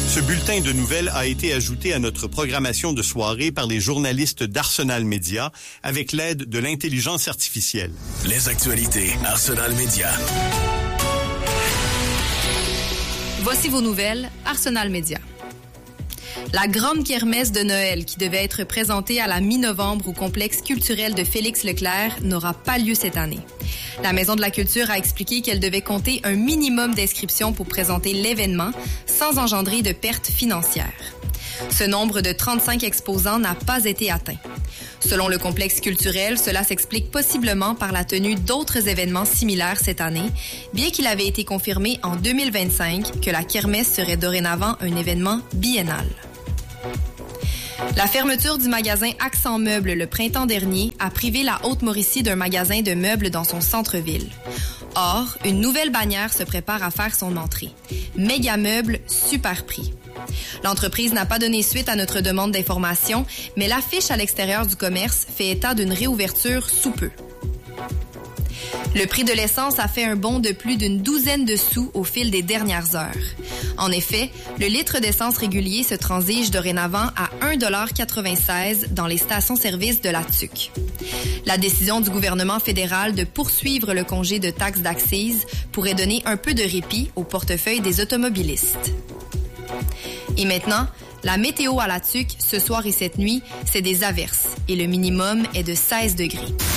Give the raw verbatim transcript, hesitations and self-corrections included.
Ce bulletin de nouvelles a été ajouté à notre programmation de soirée par les journalistes d'Arsenal Média avec l'aide de l'intelligence artificielle. Les actualités Arsenal Média. Voici vos nouvelles, Arsenal Média. La grande kermesse de Noël qui devait être présentée à la mi-novembre au complexe culturel de Félix Leclerc n'aura pas lieu cette année. La Maison de la Culture a expliqué qu'elle devait compter un minimum d'inscriptions pour présenter l'événement sans engendrer de pertes financières. Ce nombre de trente-cinq exposants n'a pas été atteint. Selon le complexe culturel, cela s'explique possiblement par la tenue d'autres événements similaires cette année, bien qu'il avait été confirmé en deux mille vingt-cinq que la kermesse serait dorénavant un événement biennal. La fermeture du magasin Accent Meubles le printemps dernier a privé la Haute-Mauricie d'un magasin de meubles dans son centre-ville. Or, une nouvelle bannière se prépare à faire son entrée. Méga Meubles Super Prix. L'entreprise n'a pas donné suite à notre demande d'information, mais l'affiche à l'extérieur du commerce fait état d'une réouverture sous peu. Le prix de l'essence a fait un bond de plus d'une douzaine de sous au fil des dernières heures. En effet, le litre d'essence régulier se transige dorénavant à un dollar quatre-vingt-seize dans les stations-service de la T U C. La décision du gouvernement fédéral de poursuivre le congé de taxes d'accise pourrait donner un peu de répit au portefeuille des automobilistes. Et maintenant, la météo à la T U C ce soir et cette nuit, c'est des averses et le minimum est de seize degrés.